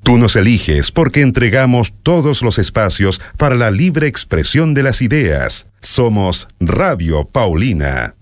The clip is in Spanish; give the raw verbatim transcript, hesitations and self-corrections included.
Tú nos eliges porque entregamos todos los espacios para la libre expresión de las ideas. Somos Radio Paulina.